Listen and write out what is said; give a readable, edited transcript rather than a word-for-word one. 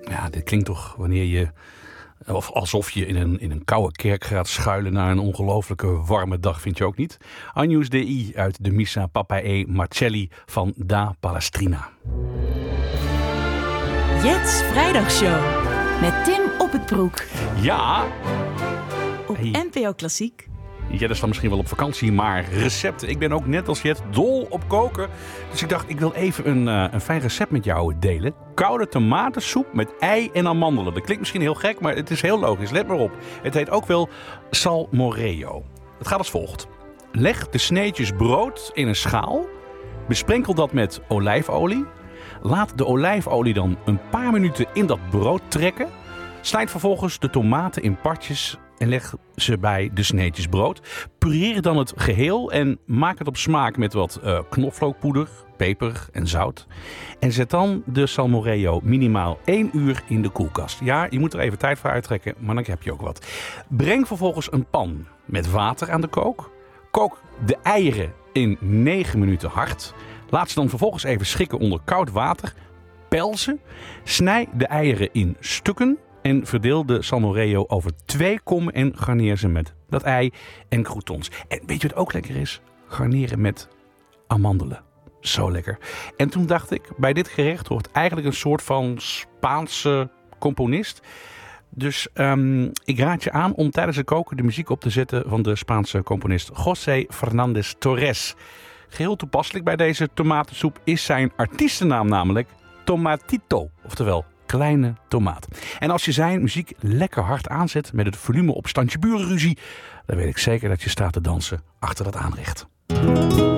Ja, dit klinkt toch wanneer je... Of alsof je in een koude kerk gaat schuilen naar een ongelooflijke warme dag, vind je ook niet? Agnus Dei uit de Missa Papae Marcelli van Da Palestrina. Jets Vrijdagshow met Tim Op het Broek. Ja! Op NPO Klassiek. Jet is dan misschien wel op vakantie, maar recepten. Ik ben ook net als Jet dol op koken. Dus ik dacht, ik wil even een fijn recept met jou delen. Koude tomatensoep met ei en amandelen. Dat klinkt misschien heel gek, maar het is heel logisch. Let maar op. Het heet ook wel salmorejo. Het gaat als volgt. Leg de sneetjes brood in een schaal. Besprenkel dat met olijfolie. Laat de olijfolie dan een paar minuten in dat brood trekken. Snijd vervolgens de tomaten in partjes en leg ze bij de sneetjes brood. Pureer dan het geheel en maak het op smaak met wat knoflookpoeder, peper en zout. En zet dan de salmorejo minimaal 1 uur in de koelkast. Ja, je moet er even tijd voor uittrekken, maar dan heb je ook wat. Breng vervolgens een pan met water aan de kook. Kook de eieren in 9 minuten hard. Laat ze dan vervolgens even schikken onder koud water. Pel ze. Snij de eieren in stukken. En verdeel de salmorejo over 2 kommen en garneer ze met dat ei en croutons. En weet je wat ook lekker is? Garneren met amandelen. Zo lekker. En toen dacht ik, bij dit gerecht hoort eigenlijk een soort van Spaanse componist. Dus ik raad je aan om tijdens het koken de muziek op te zetten van de Spaanse componist José Fernández Torres. Geheel toepasselijk bij deze tomatensoep is zijn artiestennaam namelijk Tomatito, oftewel kleine tomaat. En als je zijn muziek lekker hard aanzet met het volume op standje burenruzie, dan weet ik zeker dat je staat te dansen achter dat aanrecht.